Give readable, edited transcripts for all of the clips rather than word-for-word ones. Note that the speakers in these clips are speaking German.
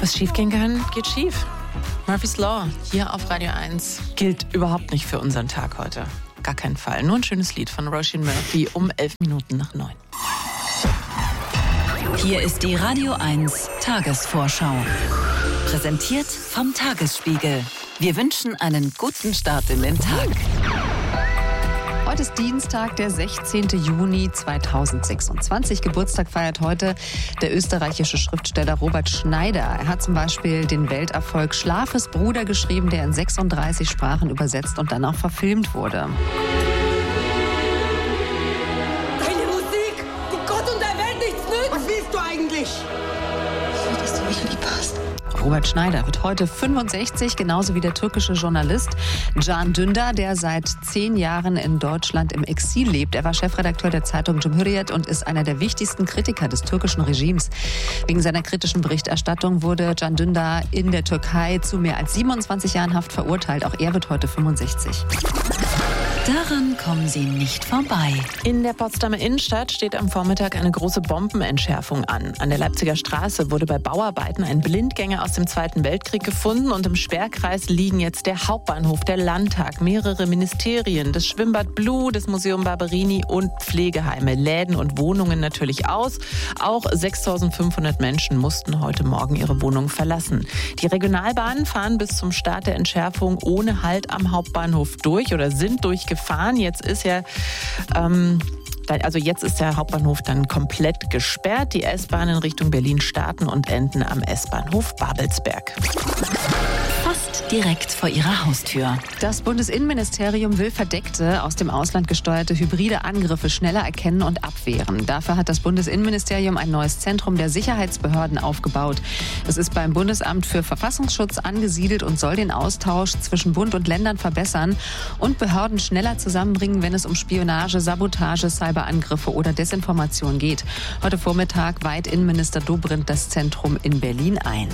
Was schiefgehen kann, geht schief. Murphy's Law hier auf Radio 1 gilt überhaupt nicht für unseren Tag heute. Gar keinen Fall. Nur ein schönes Lied von Roisin Murphy um 8:11. Hier ist die Radio 1 Tagesvorschau. Präsentiert vom Tagesspiegel. Wir wünschen einen guten Start in den Tag. Heute ist Dienstag, der 16. Juni 2026. Geburtstag feiert heute der österreichische Schriftsteller Robert Schneider. Er hat zum Beispiel den Welterfolg Schlafes Bruder geschrieben, der in 36 Sprachen übersetzt und dann auch verfilmt wurde. Deine Musik, die Gott und der Welt nichts nützt. Was willst du eigentlich? Ich will, dass du mich lieb hast. Robert Schneider wird heute 65, genauso wie der türkische Journalist Can Dündar, der seit 10 Jahren in Deutschland im Exil lebt. Er war Chefredakteur der Zeitung Cumhuriyet und ist einer der wichtigsten Kritiker des türkischen Regimes. Wegen seiner kritischen Berichterstattung wurde Can Dündar in der Türkei zu mehr als 27 Jahren Haft verurteilt. Auch er wird heute 65. Daran kommen Sie nicht vorbei. In der Potsdamer Innenstadt steht am Vormittag eine große Bombenentschärfung an. An der Leipziger Straße wurde bei Bauarbeiten ein Blindgänger aus dem Zweiten Weltkrieg gefunden und im Sperrkreis liegen jetzt der Hauptbahnhof, der Landtag, mehrere Ministerien, das Schwimmbad Blue, das Museum Barberini und Pflegeheime, Läden und Wohnungen natürlich aus. Auch 6.500 Menschen mussten heute Morgen ihre Wohnung verlassen. Die Regionalbahnen fahren bis zum Start der Entschärfung ohne Halt am Hauptbahnhof durch oder sind durchgefahren. Jetzt ist ja jetzt ist der Hauptbahnhof dann komplett gesperrt. Die S-Bahnen Richtung Berlin starten und enden am S-Bahnhof Babelsberg. Fast direkt vor Ihrer Haustür. Das Bundesinnenministerium will verdeckte, aus dem Ausland gesteuerte hybride Angriffe schneller erkennen und abwehren. Dafür hat das Bundesinnenministerium ein neues Zentrum der Sicherheitsbehörden aufgebaut. Es ist beim Bundesamt für Verfassungsschutz angesiedelt und soll den Austausch zwischen Bund und Ländern verbessern und Behörden schneller zusammenbringen, wenn es um Spionage, Sabotage, Cyberangriffe oder Desinformation geht. Heute Vormittag weiht Innenminister Dobrindt das Zentrum in Berlin ein.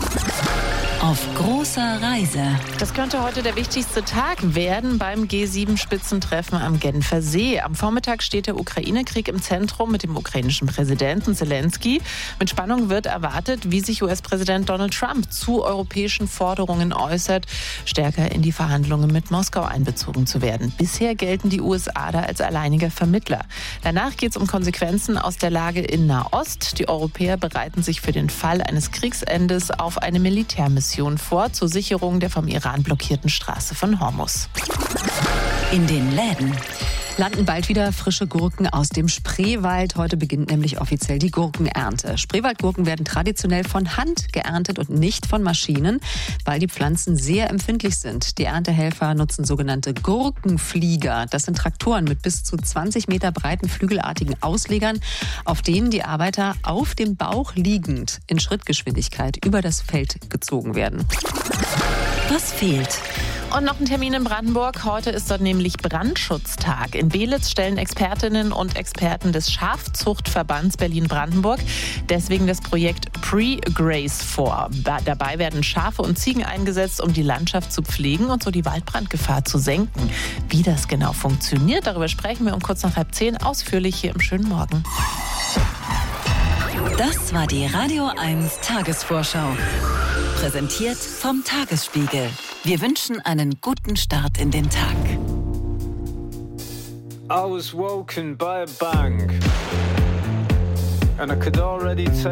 Auf großer Reise. Das könnte heute der wichtigste Tag werden beim G7-Spitzentreffen am Genfer See. Am Vormittag steht der Ukraine-Krieg im Zentrum mit dem ukrainischen Präsidenten Zelensky. Mit Spannung wird erwartet, wie sich US-Präsident Donald Trump zu europäischen Forderungen äußert, stärker in die Verhandlungen mit Moskau einbezogen zu werden. Bisher gelten die USA da als alleiniger Vermittler. Danach geht es um Konsequenzen aus der Lage in Nahost. Die Europäer bereiten sich für den Fall eines Kriegsendes auf eine Militärmission vor zur Sicherung der vom Iran blockierten Straße von Hormuz. In den Läden landen bald wieder frische Gurken aus dem Spreewald. Heute beginnt nämlich offiziell die Gurkenernte. Spreewaldgurken werden traditionell von Hand geerntet und nicht von Maschinen, weil die Pflanzen sehr empfindlich sind. Die Erntehelfer nutzen sogenannte Gurkenflieger. Das sind Traktoren mit bis zu 20 Meter breiten flügelartigen Auslegern, auf denen die Arbeiter auf dem Bauch liegend in Schrittgeschwindigkeit über das Feld gezogen werden. Was fehlt? Und noch ein Termin in Brandenburg. Heute ist dort nämlich Brandschutztag. In Belitz stellen Expertinnen und Experten des Schafzuchtverbands Berlin-Brandenburg deswegen das Projekt Pre-Graze vor. Dabei werden Schafe und Ziegen eingesetzt, um die Landschaft zu pflegen und so die Waldbrandgefahr zu senken. Wie das genau funktioniert, darüber sprechen wir um kurz nach 9:30 ausführlich hier im Schönen Morgen. Das war die Radio 1 Tagesvorschau. Präsentiert vom Tagesspiegel. Wir wünschen einen guten Start in den Tag. I was woken by a bang and I could already tell